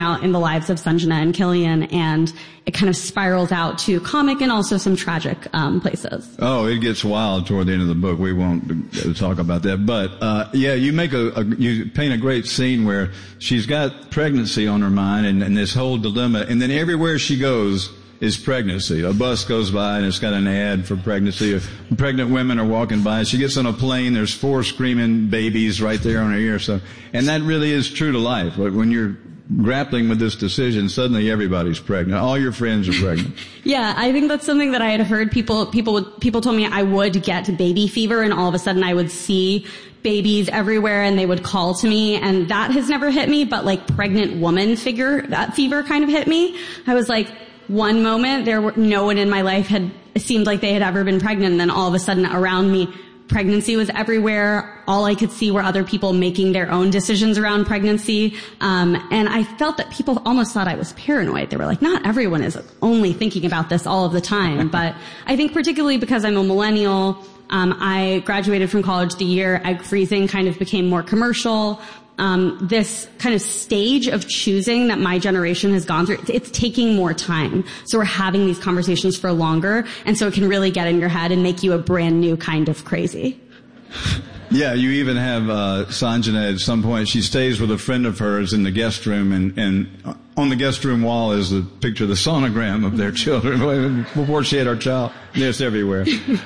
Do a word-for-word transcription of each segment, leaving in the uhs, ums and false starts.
out in the lives of Sanjana and Killian, and it kind of spirals out to comic and also some tragic um, places. Oh, it gets wild toward the end of the book. We won't talk about that. But, uh, yeah, you make a, a, you paint a great scene where she's got pregnancy on her mind and, and this whole dilemma, and then everywhere she goes is pregnancy. A bus goes by and it's got an ad for pregnancy. Pregnant women are walking by. She gets on a plane. There's four screaming babies right there on her ear. So, and that really is true to life. But when you're grappling with this decision, suddenly everybody's pregnant. All your friends are pregnant. Yeah, I think that's something that I had heard. People, people, would, people told me I would get baby fever, and all of a sudden I would see babies everywhere and they would call to me, and that has never hit me, but like pregnant woman figure, that fever kind of hit me. I was like, one moment there were no one in my life had seemed like they had ever been pregnant, and then all of a sudden around me pregnancy was everywhere. All I could see were other people making their own decisions around pregnancy, um and I felt that people almost thought I was paranoid. They were like, not everyone is only thinking about this all of the time. But I think particularly because I'm a millennial, um I graduated from college the year egg freezing kind of became more commercial. Um, this kind of stage of choosing that my generation has gone through, it's, it's taking more time. So we're having these conversations for longer, and so it can really get in your head and make you a brand new kind of crazy. Yeah, you even have uh, Sanjana at some point. She stays with a friend of hers in the guest room, and, and on the guest room wall is a picture of the sonogram of their children before she had her child. It's everywhere.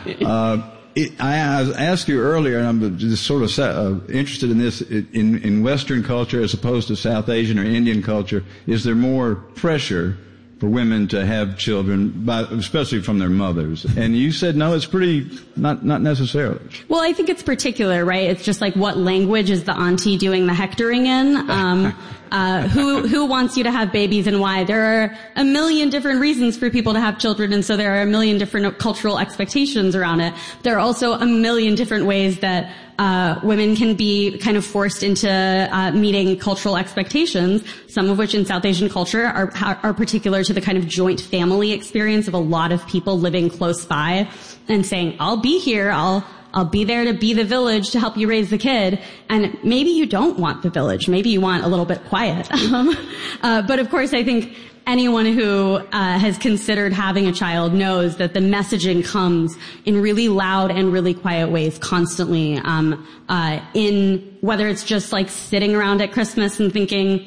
Uh, It, I, I asked you earlier, and I'm just sort of uh, interested in this, in, in Western culture as opposed to South Asian or Indian culture, is there more pressure for women to have children, by, especially from their mothers? And you said, no, it's pretty, not, not necessarily. Well, I think it's particular, right? It's just like, what language is the auntie doing the hectoring in? Um, uh, who, who wants you to have babies and why? There are a million different reasons for people to have children, and so there are a million different cultural expectations around it. There are also a million different ways that Uh, women can be kind of forced into uh, meeting cultural expectations, some of which in South Asian culture are, are particular to the kind of joint family experience of a lot of people living close by and saying, I'll be here, I'll I'll be there to be the village to help you raise the kid. And maybe you don't want the village. Maybe you want a little bit quiet. Um, uh, but of course, I think anyone who uh, has considered having a child knows that the messaging comes in really loud and really quiet ways constantly. Um, uh, in whether it's just like sitting around at Christmas and thinking,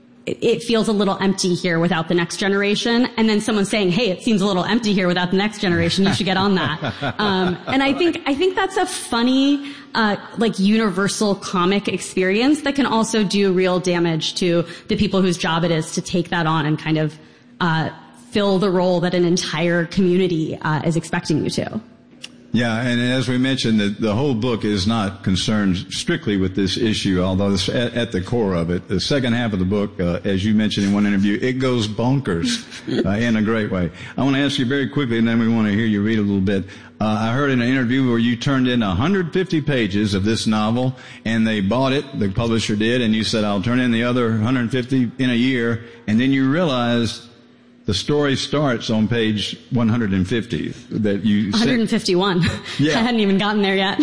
it feels a little empty here without the next generation, and then someone saying, hey, it seems a little empty here without the next generation, you should get on that. Um, and I think, I think that's a funny, uh, like universal comic experience that can also do real damage to the people whose job it is to take that on and kind of, uh, fill the role that an entire community, uh, is expecting you to. Yeah, and as we mentioned, the, the whole book is not concerned strictly with this issue, although it's at, at the core of it. The second half of the book, uh, as you mentioned in one interview, it goes bonkers uh, in a great way. I want to ask you very quickly, and then we want to hear you read a little bit. Uh, I heard in an interview where you turned in one hundred fifty pages of this novel, and they bought it, the publisher did, and you said, I'll turn in the other one hundred fifty in a year, and then you realized the story starts on page one hundred fifty. That you one hundred fifty-one. Yeah. I hadn't even gotten there yet.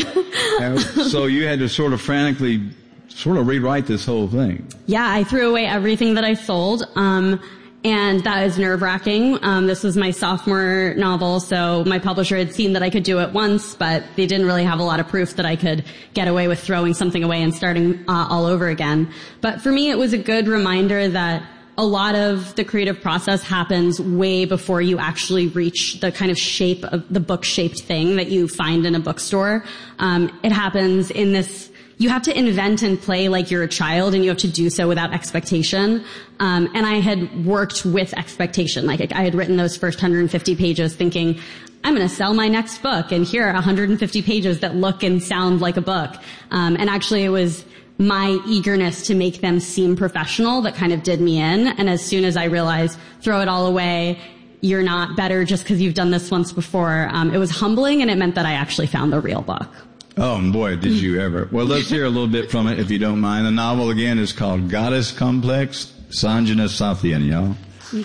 So you had to sort of frantically sort of rewrite this whole thing. Yeah, I threw away everything that I sold. Um, and that is nerve-wracking. Um, this was my sophomore novel, so my publisher had seen that I could do it once, but they didn't really have a lot of proof that I could get away with throwing something away and starting uh, all over again. But for me, it was a good reminder that a lot of the creative process happens way before you actually reach the kind of shape of the book-shaped thing that you find in a bookstore. Um, it happens in this, you have to invent and play like you're a child, and you have to do so without expectation. Um, and I had worked with expectation. Like I had written those first one hundred fifty pages thinking, I'm going to sell my next book, and here are one hundred fifty pages that look and sound like a book. Um, and actually it was my eagerness to make them seem professional that kind of did me in. And as soon as I realized, throw it all away, you're not better just because you've done this once before, um, it was humbling, and it meant that I actually found the real book. Oh, boy, did you ever. Well, let's hear a little bit from it, if you don't mind. The novel, again, is called Goddess Complex, Sanjana Sathian, y'all. Thank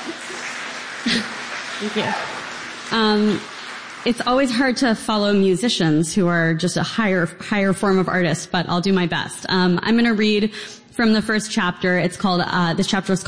you. Thank you. Um, It's always hard to follow musicians who are just a higher, higher form of artist, but I'll do my best. Um, I'm going to read from the first chapter. It's called, uh, this chapter is